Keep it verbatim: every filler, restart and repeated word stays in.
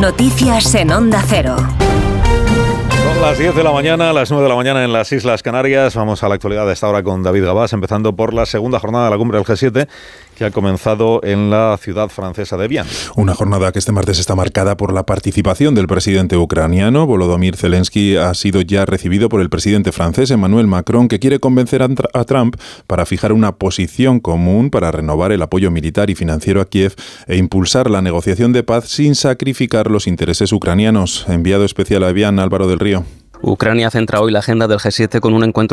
Noticias en Onda Cero. Son las diez de la mañana, las nueve de la mañana en las Islas Canarias. Vamos a la actualidad de esta hora con David Gabás, empezando por la segunda jornada de la cumbre del G siete, que ha comenzado en la ciudad francesa de Evian. Una jornada que este martes está marcada por la participación del presidente ucraniano. Volodymyr Zelensky ha sido ya recibido por el presidente francés Emmanuel Macron, que quiere convencer a Trump para fijar una posición común para renovar el apoyo militar y financiero a Kiev e impulsar la negociación de paz sin sacrificar los intereses ucranianos. Enviado especial a Evian, Álvaro del Río. Ucrania centra hoy la agenda del G siete con un encuentro